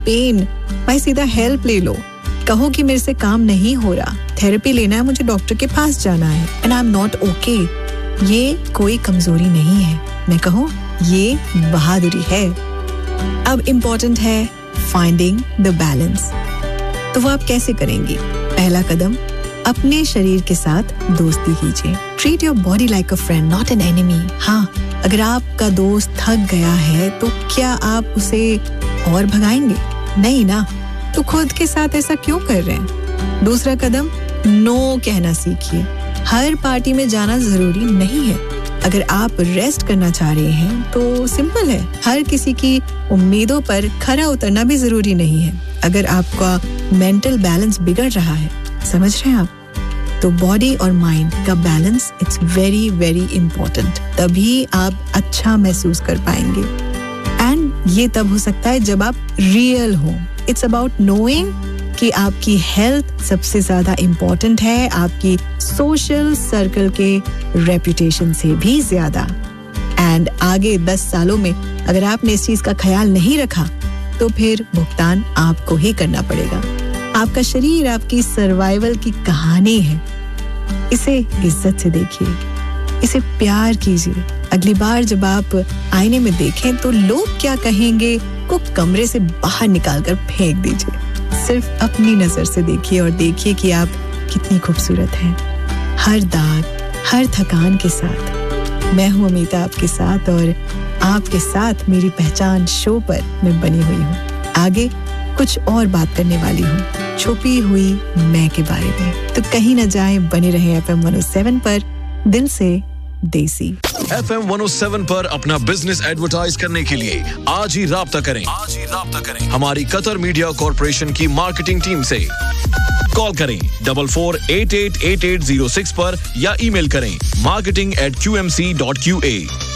Pen, भाई सीधा help ले लो। कहो कि मेरे से काम नहीं हो रहा, थेरेपी लेना है, मुझे डॉक्टर के पास जाना है, and I am not okay. ये कोई कमजोरी नहीं है, मैं कहूँ ये बहादुरी है। अब इम्पोर्टेंट है फाइंडिंग द बैलेंस। तो वो आप कैसे करेंगी? पहला कदम, अपने शरीर के साथ दोस्ती कीजिए। Treat your body like a friend, not an enemy. हाँ, अगर आपका दोस्त थक गया है तो क्या आप उसे और भगाएंगे? नहीं ना, तो खुद के साथ ऐसा क्यों कर रहे हैं? दूसरा कदम, नो कहना सीखिए। हर पार्टी में जाना जरूरी नहीं है। अगर आप रेस्ट करना चाह रहे हैं तो सिंपल है, हर किसी की उम्मीदों पर खरा उतरना भी जरूरी नहीं है। अगर आपका मेंटल बैलेंस बिगड़ रहा है, समझ रहे हैं आप, तो बॉडी और माइंड का balance it's very very important. तभी आप अच्छा महसूस कर पाएंगे, एंड ये तब हो सकता है जब आप रियल हो। इट्स अबाउट नोइंग कि आपकी हेल्थ सबसे ज्यादा इंपॉर्टेंट है, आपकी सोशल सर्कल के रेपुटेशन से भी ज्यादा। एंड आगे 10 सालों में अगर आपने इस चीज का ख्याल नहीं रखा तो फिर भुगतान आपको ही करना पड़ेगा। आपका शरीर आपकी सर्वाइवल की कहानी है। इसे इज्जत से देखिए, इसे प्यार कीजिए। अगली बार जब आप आईने में देखें तो लोग क्या कहेंगे को कमरे से बाहर निकालकर फेंक दीजिए। सिर्फ अपनी नजर से देखिए और देखिए कि आप कितनी खूबसूरत हैं। हर दाग, हर थकान के साथ मैं हूँ अमीता आपके साथ, और आपके साथ मेरी पहचान शो पर मैं बनी हुई हूँ। आगे कुछ और बात करने वाली हूँ, छुपी हुई मैं के बारे में। तो कहीं न जाएं, बने रहें FM 107 पर, दिल से देसी। FM 107 पर अपना बिजनेस एडवर्टाइज करने के लिए आज ही राब्ता करें हमारी कतर मीडिया कॉर्पोरेशन की मार्केटिंग टीम से। कॉल करें 44888806 पर या ईमेल करें marketing@qmc.qa।